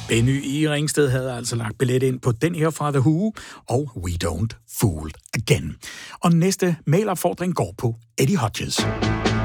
Benny i Ringsted havde altså lagt billet ind på den her fra The Who og We Don't Fool Again. Og næste mailopfordring går på Eddie Hodges.